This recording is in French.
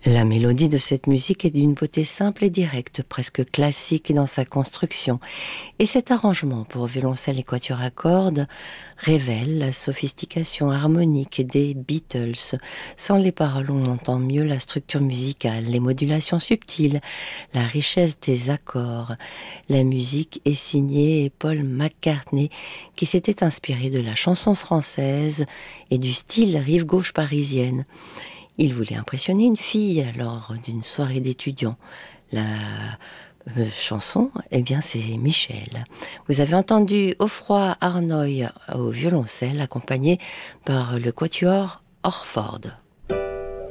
La mélodie de cette musique est d'une beauté simple et directe, presque classique dans sa construction. Et cet arrangement pour violoncelle et quatuor à cordes révèle la sophistication harmonique des Beatles. Sans les paroles, on entend mieux la structure musicale, les modulations subtiles, la richesse des accords. La musique est signée Paul McCartney, qui s'était inspiré de la chanson française et du style rive gauche parisienne. Il voulait impressionner une fille lors d'une soirée d'étudiants. La chanson, eh bien, c'est Michel. Vous avez entendu Geoffroy Arnoy au violoncelle, accompagné par le quatuor Orford.